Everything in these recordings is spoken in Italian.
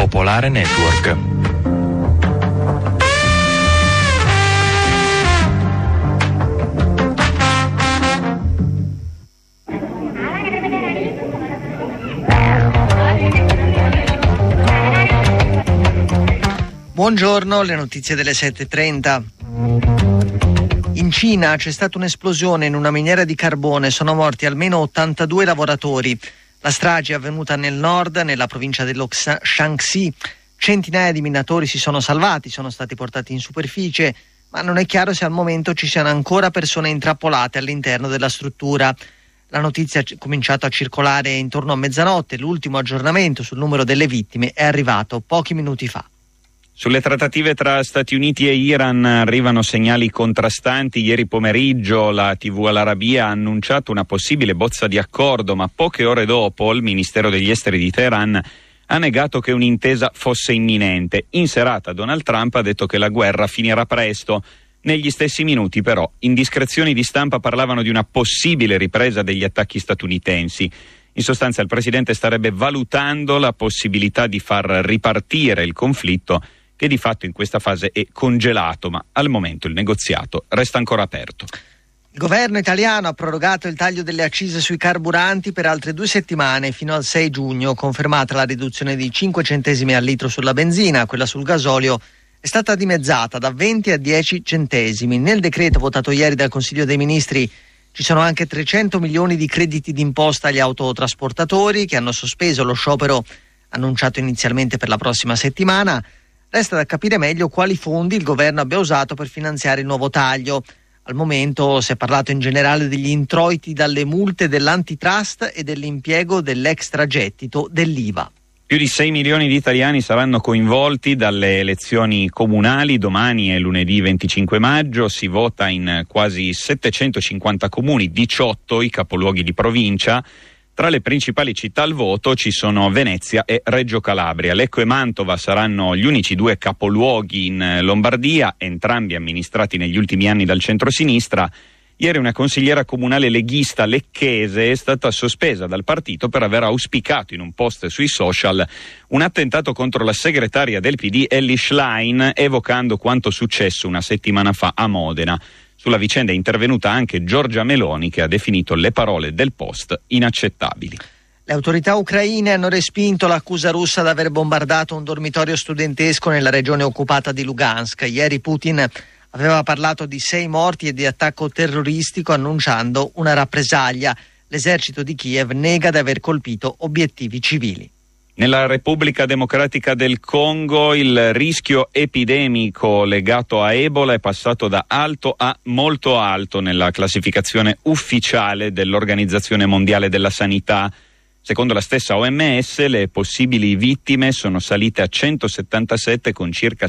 Popolare Network. Buongiorno, le notizie delle 7:30. In Cina c'è stata un'esplosione in una miniera di carbone, sono morti almeno 82 lavoratori. La strage è avvenuta nel nord, nella provincia dello Shaanxi. Centinaia di minatori si sono salvati, sono stati portati in superficie, ma non è chiaro se al momento ci siano ancora persone intrappolate all'interno della struttura. La notizia è cominciata a circolare intorno a mezzanotte, l'ultimo aggiornamento sul numero delle vittime è arrivato pochi minuti fa. Sulle trattative tra Stati Uniti e Iran arrivano segnali contrastanti. Ieri pomeriggio la TV Al Arabiya ha annunciato una possibile bozza di accordo, ma poche ore dopo il Ministero degli Esteri di Teheran ha negato che un'intesa fosse imminente. In serata Donald Trump ha detto che la guerra finirà presto. Negli stessi minuti però indiscrezioni di stampa parlavano di una possibile ripresa degli attacchi statunitensi. In sostanza il presidente starebbe valutando la possibilità di far ripartire il conflitto, che di fatto in questa fase è congelato, ma al momento il negoziato resta ancora aperto. Il governo italiano ha prorogato il taglio delle accise sui carburanti per altre 2 settimane fino al 6 giugno, confermata la riduzione di 5 centesimi al litro sulla benzina, quella sul gasolio è stata dimezzata da 20 a 10 centesimi. Nel decreto votato ieri dal Consiglio dei Ministri ci sono anche 300 milioni di crediti d'imposta agli autotrasportatori che hanno sospeso lo sciopero annunciato inizialmente per la prossima settimana. Resta da capire meglio quali fondi il governo abbia usato per finanziare il nuovo taglio. Al momento si è parlato in generale degli introiti dalle multe dell'antitrust e dell'impiego dell'extragettito dell'IVA. Più di 6 milioni di italiani saranno coinvolti dalle elezioni comunali. Domani è lunedì 25 maggio, si vota in quasi 750 comuni, 18 i capoluoghi di provincia. Tra le principali città al voto ci sono Venezia e Reggio Calabria. Lecco e Mantova saranno gli unici 2 capoluoghi in Lombardia, entrambi amministrati negli ultimi anni dal centrosinistra. Ieri una consigliera comunale leghista lecchese è stata sospesa dal partito per aver auspicato in un post sui social un attentato contro la segretaria del PD Elly Schlein, evocando quanto successo una settimana fa a Modena. Sulla vicenda è intervenuta anche Giorgia Meloni, che ha definito le parole del post inaccettabili. Le autorità ucraine hanno respinto l'accusa russa di aver bombardato un dormitorio studentesco nella regione occupata di Lugansk. Ieri Putin aveva parlato di 6 morti e di attacco terroristico, annunciando una rappresaglia. L'esercito di Kiev nega di aver colpito obiettivi civili. Nella Repubblica Democratica del Congo il rischio epidemico legato a Ebola è passato da alto a molto alto nella classificazione ufficiale dell'Organizzazione Mondiale della Sanità. Secondo la stessa OMS le possibili vittime sono salite a 177 con circa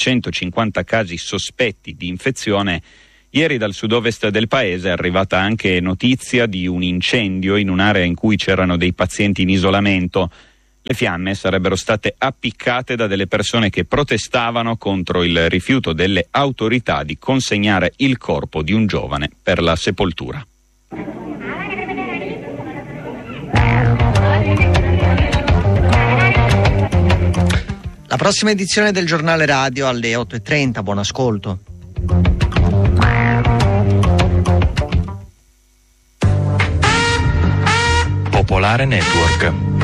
750 casi sospetti di infezione. Ieri dal sud-ovest del paese è arrivata anche notizia di un incendio in un'area in cui c'erano dei pazienti in isolamento. Le fiamme sarebbero state appiccate da delle persone che protestavano contro il rifiuto delle autorità di consegnare il corpo di un giovane per la sepoltura. La prossima edizione del giornale radio alle 8:30. Buon ascolto. Popolare Network.